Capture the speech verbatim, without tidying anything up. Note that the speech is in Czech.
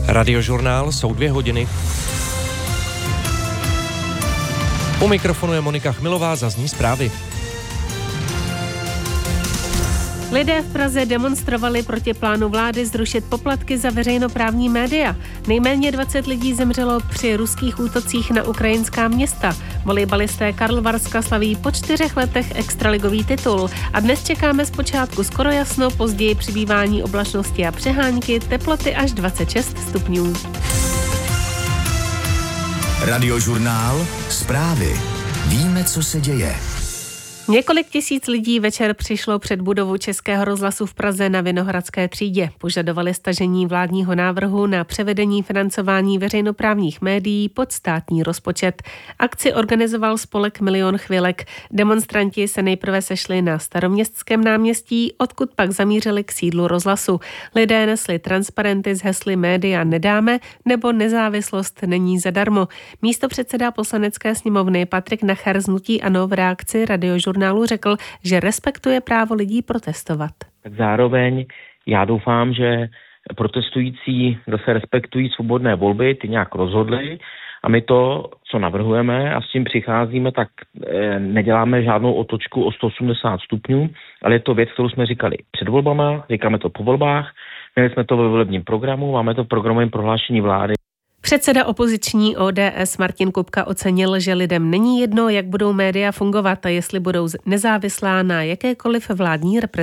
Radiožurnál jsou dvě hodiny. U mikrofonu je Monika Chmilová, zazní zprávy. Lidé v Praze demonstrovali proti plánu vlády zrušit poplatky za veřejnoprávní média. Nejméně dvacet lidí zemřelo při ruských útocích na ukrajinská města. Volejbalisté Karlovarska slaví po čtyřech letech extraligový titul. A dnes čekáme zpočátku skoro jasno, později přibývání oblačnosti a přehánky, teploty až dvacet šest stupňů. Radiožurnál, zprávy. Víme, co se děje. Několik tisíc lidí večer přišlo před budovu Českého rozhlasu v Praze na Vinohradské třídě. Požadovali stažení vládního návrhu na převedení financování veřejnoprávních médií pod státní rozpočet. Akci organizoval spolek Milion chvilek. Demonstranti se nejprve sešli na Staroměstském náměstí, odkud pak zamířili k sídlu rozhlasu. Lidé nesli transparenty s hesly Média nedáme nebo Nezávislost není zadarmo. Místopředseda Poslanecké sněmovny Patrik Nacher z hnutí ANO v reakci Radiožurnálu řekl, že respektuje právo lidí protestovat. Zároveň já doufám, že protestující zase respektují svobodné volby, ty nějak rozhodli a my to, co navrhujeme a s tím přicházíme, tak neděláme žádnou otočku o sto osmdesát stupňů, ale je to věc, kterou jsme říkali před volbama, říkáme to po volbách, měli jsme to ve volebním programu, máme to v programovém prohlášení vlády. Předseda opoziční O D S Martin Kupka ocenil, že lidem není jedno, jak budou média fungovat a jestli budou nezávislá na jakékoliv vládní reprezentaci.